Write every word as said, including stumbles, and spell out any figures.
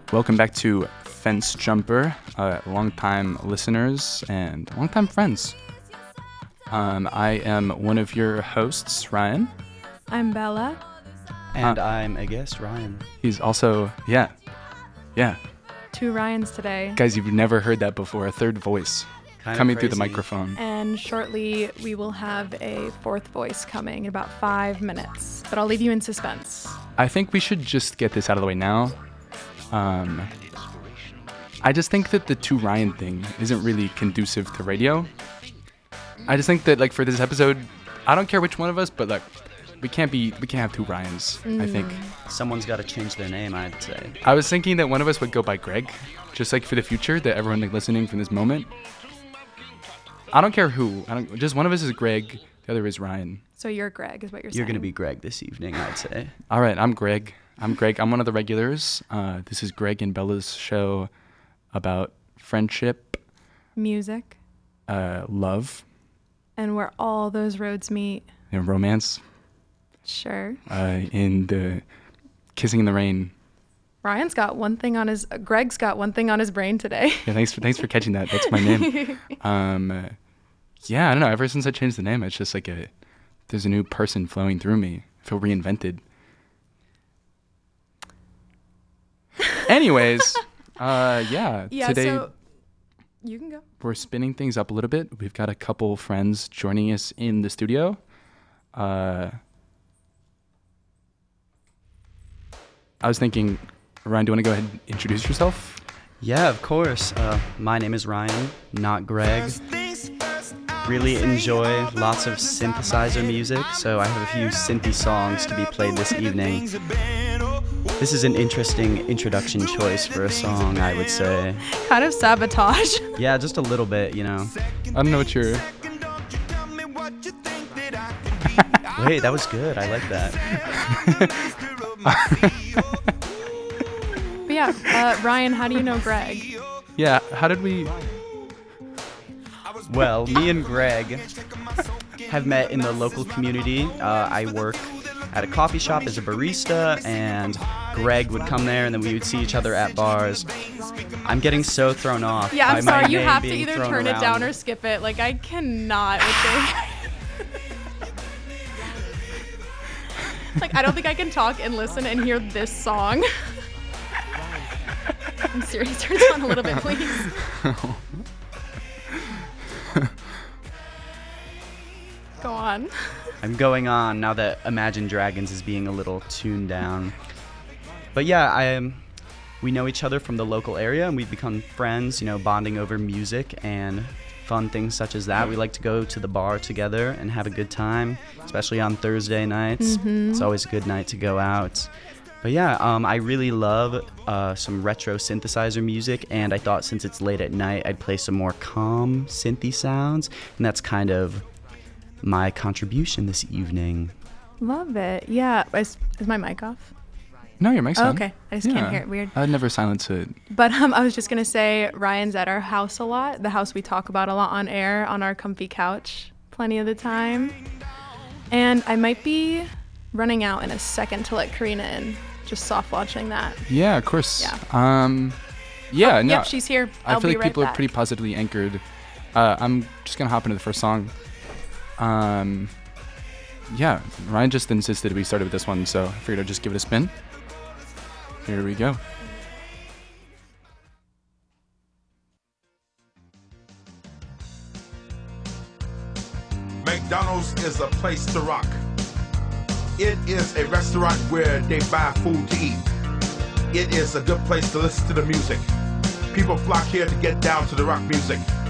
Welcome back to Fence Jumper, uh, longtime listeners and longtime friends. Um, I am one of your hosts, Ryan. I'm Bella. And Uh, I'm a guest, Ryan. He's also, yeah, yeah. Two Ryans today. Guys, you've never heard that before, a third voice Kinda coming through the crazy. microphone. And shortly we will have a fourth voice coming in about five minutes. But I'll leave you in suspense. I think we should just get this out of the way now. Um, I just think that the two Ryan thing isn't really conducive to radio. I just think that, like, for this episode, I don't care which one of us, but like, we can't be, we can't have two Ryans. Mm. I think. Someone's got to change their name, I'd say. I was thinking that one of us would go by Greg, just like for the future, that everyone like listening from this moment. I don't care who. I don't. Just one of us is Greg, the other is Ryan. So you're Greg, is what you're, You're saying. going to be Greg this evening, I'd say. All right, I'm Greg. I'm Greg. I'm one of the regulars. Uh, this is Greg and Bella's show about friendship, music, uh, love, and where all those roads meet. and romance, Sure. uh, in the kissing in the rain. Ryan's got one thing on his, uh, Greg's got one thing on his brain today. Yeah, thanks for thanks for catching that. That's my name. um, uh, yeah, I don't know. Ever since I changed the name, it's just like a there's a new person flowing through me. I feel reinvented. Anyways, uh, yeah, yeah, today so you can go. we're spinning things up a little bit. We've got a couple friends joining us in the studio. Uh, I was thinking, Ryan, do you want to go ahead and introduce yourself? Yeah, of course. Uh, my name is Ryan, not Greg. Really enjoy lots of synthesizer music, so I have a few synthy songs to be played this evening. This is an interesting introduction choice for a song, I would say. Kind of sabotage. Yeah, just a little bit, you know. I don't know what you're... Wait, that was good. I like that. But yeah, uh, Ryan, how do you know Greg? Yeah, how did we... Well, me and Greg have met in the local community. Uh, I work at a coffee shop as a barista, and Greg would come there, and then we would see each other at bars. I'm getting so thrown off. Yeah, I'm by my sorry, you name have to being either thrown turn it around. down or skip it. Like, I cannot with this. Like, I don't think I can talk and listen and hear this song. I'm serious. Turn it down a little bit, please. Go on. I'm going on now that Imagine Dragons is being a little tuned down. But yeah, I um, we know each other from the local area, and we've become friends, you know, bonding over music and fun things such as that. We like to go to the bar together and have a good time, especially on Thursday nights. Mm-hmm. It's always a good night to go out. But yeah, um, I really love uh, some retro synthesizer music, and I thought since it's late at night, I'd play some more calm synthy sounds, and that's kind of my contribution this evening. Love it. Yeah. Is, is my mic off? No, your mic's Oh, on. okay. I just can't hear it. Weird. I'd never silence it. But um, I was just going to say Ryan's at our house a lot, the house we talk about a lot on air, on our comfy couch plenty of the time. And I might be running out in a second to let Karina in. Just soft launching that. Yeah, of course. Yeah. Um, yeah, Oh, no. Yep, she's here. I'll I feel be like right people back. are pretty positively anchored. Uh, I'm just gonna hop into the first song. Um, yeah, Ryan just insisted we started with this one, so I figured I'd just give it a spin. Here we go. McDonald's is a place to rock. It is a restaurant where they buy food to eat. It is a good place to listen to the music. People flock here to get down to the rock music.